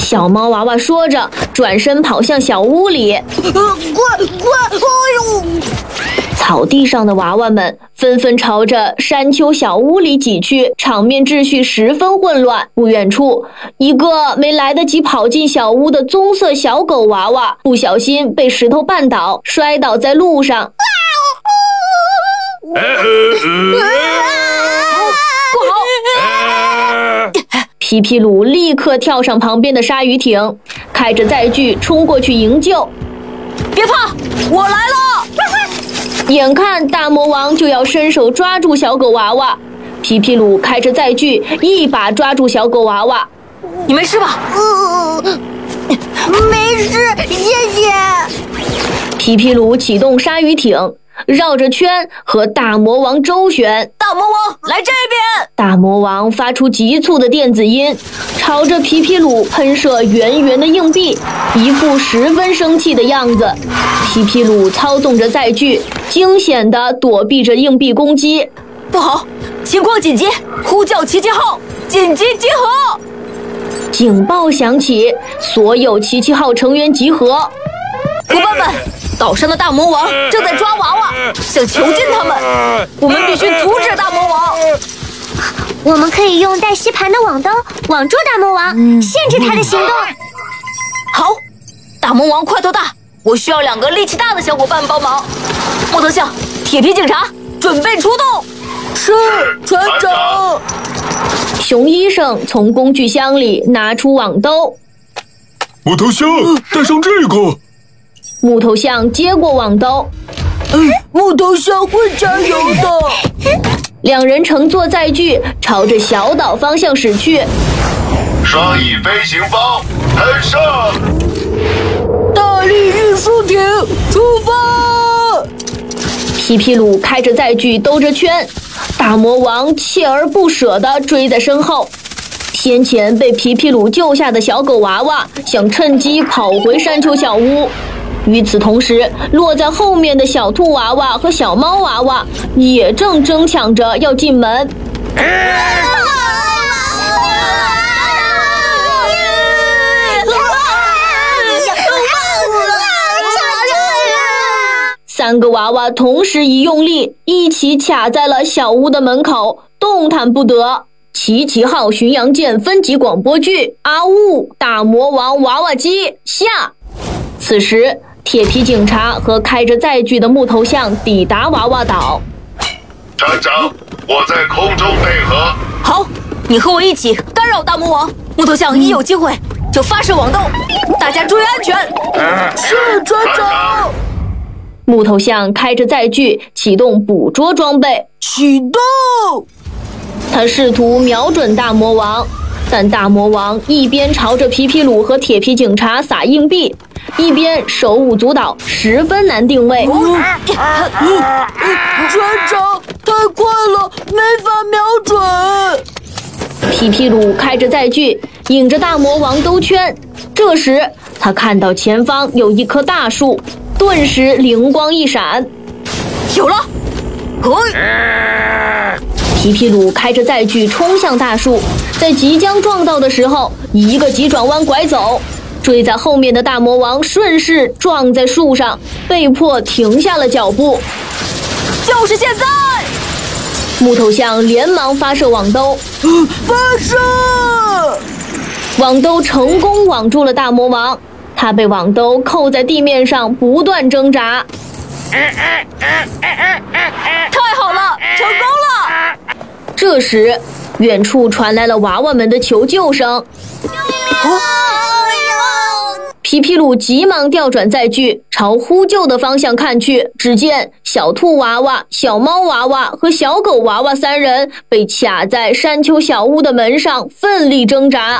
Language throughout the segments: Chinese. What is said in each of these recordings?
小猫娃娃说着，转身跑向小屋里。 快！哎呦！ 草地上的娃娃们纷纷朝着山丘小屋里挤去，场面秩序十分混乱。不远处，一个没来得及跑进小屋的棕色小狗娃娃不小心被石头绊倒，摔倒在路上。 不好！ 皮皮鲁立刻跳上旁边的鲨鱼艇，开着载具冲过去营救。 别怕，我来了！ 眼看大魔王就要伸手抓住小狗娃娃，皮皮鲁开着载具一把抓住小狗娃娃。 你没事吧？ 没事，谢谢。 皮皮鲁启动鲨鱼艇，绕着圈和大魔王周旋。 大魔王来这边！ 大魔王发出急促的电子音，朝着皮皮鲁喷射圆圆的硬币，一副十分生气的样子。皮皮鲁操纵着载具，惊险地躲避着硬币攻击。 不好，情况紧急，呼叫奇奇号，紧急集合！ 警报响起，所有奇奇号成员集合。 伙伴们，岛上的大魔王正在抓娃娃，想囚禁他们，我们必须阻止大魔王。 我们可以用带吸盘的网兜网住大魔王，限制他的行动。 好，大魔王块头大，我需要2个力气大的小伙伴帮忙。木头象、铁皮警察，准备出动。 是，船长。 熊医生从工具箱里拿出网兜。 木头象，带上这个。 木头象接过网兜。 木头象会加油的。 2人乘坐载具朝着小岛方向驶去。 双翼飞行包喷射， 大力运输艇出发。 皮皮鲁开着载具兜着圈，大魔王锲而不舍地追在身后。先前被皮皮鲁救下的小狗娃娃想趁机跑回山丘小屋。与此同时，落在后面的小兔娃娃和小猫娃娃也正争抢着要进门。3个娃娃同时一用力，一起卡在了小屋的门口，动弹不得。奇奇号巡洋舰分级广播剧：阿呜，大魔王娃娃机下。此时，铁皮警察和开着载具的木头象抵达娃娃岛。 船长，我在空中配合。 好，你和我一起干扰大魔王。木头象一有机会就发射网兜，大家注意安全。 是，船长。 木头象开着载具启动捕捉装备， 启动。 他试图瞄准大魔王，但大魔王一边朝着皮皮鲁和铁皮警察撒硬币，一边手舞足蹈，十分难定位。 船长，太快了，没法瞄准。 皮皮鲁开着载具，引着大魔王兜圈。这时，他看到前方有一棵大树，顿时灵光一闪， 有了！ 皮皮鲁开着载具冲向大树，在即将撞到的时候，一个急转弯拐走。追在后面的大魔王顺势撞在树上，被迫停下了脚步。 就是现在！ 木头象连忙发射网兜， 发射！ 网兜成功网住了大魔王，他被网兜扣在地面上，不断挣扎。 太好了，成功了！ 这时，远处传来了娃娃们的求救声。皮皮鲁急忙调转载具，朝呼救的方向看去，只见小兔娃娃、小猫娃娃和小狗娃娃3人被卡在山丘小屋的门上，奋力挣扎。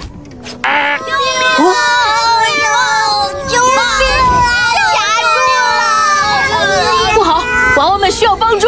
不好，娃娃们需要帮助。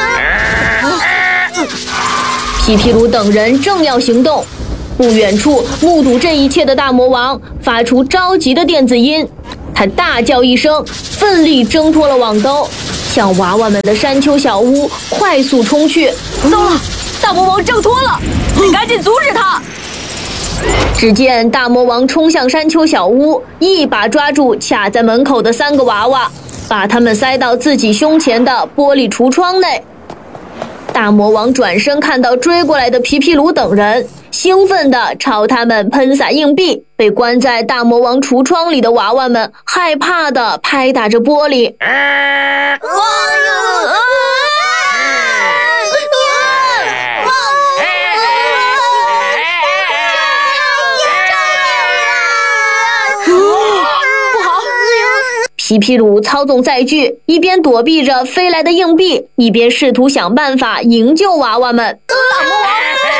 皮皮鲁等人正要行动，不远处目睹这一切的大魔王发出着急的电子音，他大叫一声，奋力挣脱了网兜，向娃娃们的山丘小屋快速冲去。 糟了，大魔王挣脱了，得赶紧阻止他！ 只见大魔王冲向山丘小屋，一把抓住卡在门口的3个娃娃，把他们塞到自己胸前的玻璃橱窗内。大魔王转身看到追过来的皮皮鲁等人，兴奋地朝他们喷洒硬币。被关在大魔王橱窗里的娃娃们害怕地拍打着玻璃。皮皮鲁操纵载具，一边躲避着飞来的硬币，一边试图想办法营救娃娃们。 大魔王，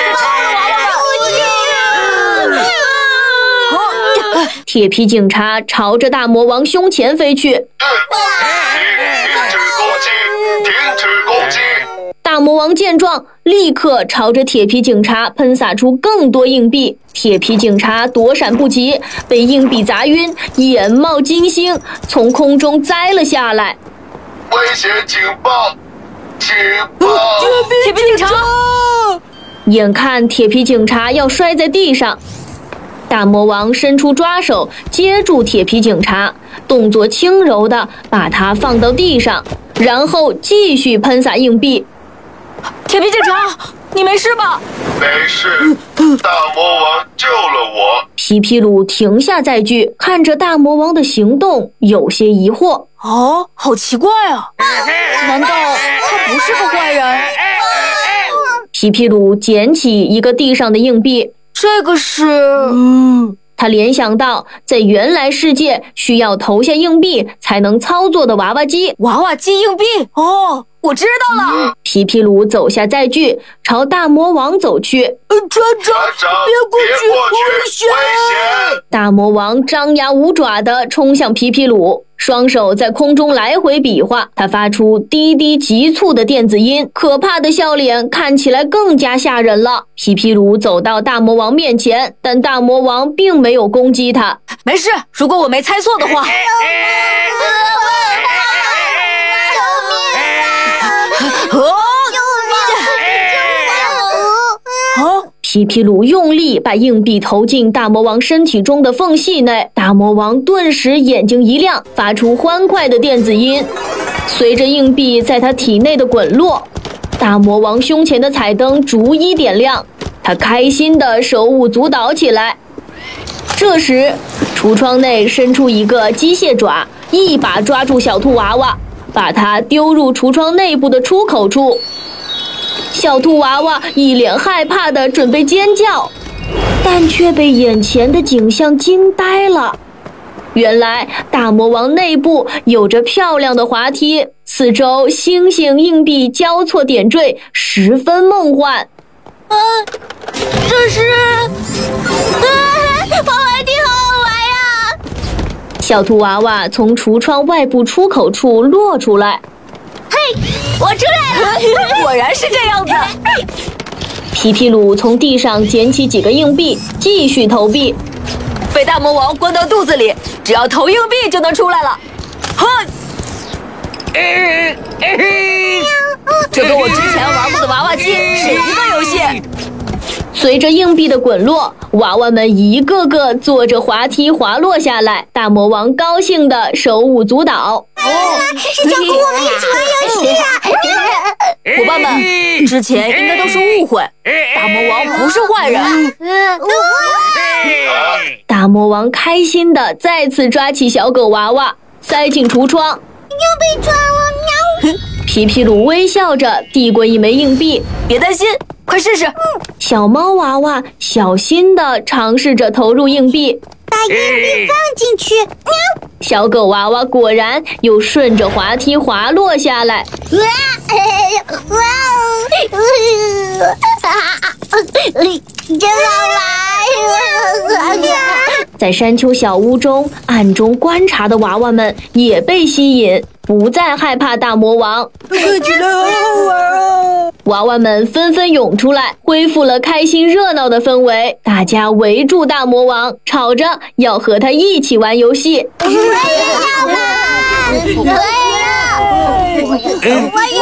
铁皮警察朝着大魔王胸前飞去。 停止攻击！停止攻击！ 大魔王见状，立刻朝着铁皮警察喷洒出更多硬币。铁皮警察躲闪不及，被硬币砸晕，眼冒金星，从空中栽了下来。 危险警报！警报！ 铁皮警察！ 眼看铁皮警察要摔在地上，大魔王伸出抓手接住铁皮警察，动作轻柔地把他放到地上，然后继续喷洒硬币。 铁皮警察，你没事吧？ 没事，大魔王救了我。 皮皮鲁停下载具，看着大魔王的行动，有些疑惑。 哦，好奇怪啊！难道他不是个坏人？ 皮皮鲁捡起一个地上的硬币， 这个是…… 他联想到在原来世界需要投下硬币才能操作的娃娃机。 娃娃机硬币？哦，我知道了。 皮皮鲁走下载具，朝大魔王走去。 船长，别过去，危险！ 大魔王张牙舞爪地冲向皮皮鲁，双手在空中来回比划，他发出滴滴急促的电子音，可怕的笑脸看起来更加吓人了。皮皮鲁走到大魔王面前，但大魔王并没有攻击他。 没事，如果我没猜错的话。 皮皮鲁用力把硬币投进大魔王身体中的缝隙内，大魔王顿时眼睛一亮，发出欢快的电子音。随着硬币在他体内的滚落，大魔王胸前的彩灯逐一点亮，他开心地手舞足蹈起来。这时，橱窗内伸出一个机械爪，一把抓住小兔娃娃，把它丢入橱窗内部的出口处。小兔娃娃一脸害怕地准备尖叫，但却被眼前的景象惊呆了。原来大魔王内部有着漂亮的滑梯，四周星星硬币交错点缀，十分梦幻。 这是……滑梯好好玩呀！ 小兔娃娃从橱窗外部出口处落出来。 嘿，我出来了！ 果然是这样子。 皮皮鲁从地上捡起几个硬币，继续投币。 被大魔王关到肚子里，只要投硬币就能出来了。哼！这跟我之前玩过的娃娃机是一个游戏。 随着硬币的滚落，娃娃们一个个坐着滑梯滑落下来，大魔王高兴地手舞足蹈。 是想和我们一起玩游戏啊！ 伙伴们，之前应该都是误会，大魔王不是坏人。 大魔王开心地再次抓起小狗娃娃，塞进橱窗。 又被抓了，喵！ 皮皮鲁微笑着递过一枚硬币， 别担心，快试试。 小猫娃娃小心地尝试着投入硬币， 把硬币放进去，喵！ 小狗娃娃果然又顺着滑梯滑落下来。 真好玩！ 在山丘小屋中暗中观察的娃娃们也被吸引，不再害怕大魔王。 看起来好好玩啊！ 娃娃们纷纷涌出来，恢复了开心热闹的氛围。大家围住大魔王，吵着要和他一起玩游戏。 我也要玩！